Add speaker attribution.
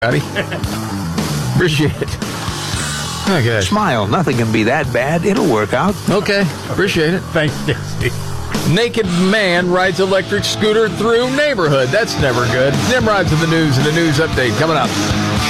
Speaker 1: Appreciate it. Okay.
Speaker 2: Smile. Nothing can be that bad. It'll work out.
Speaker 1: Okay. Appreciate it.
Speaker 3: Thanks, Dixie.
Speaker 1: Naked man rides electric scooter through neighborhood. That's never good. Nimrod's in the news and a news update coming up.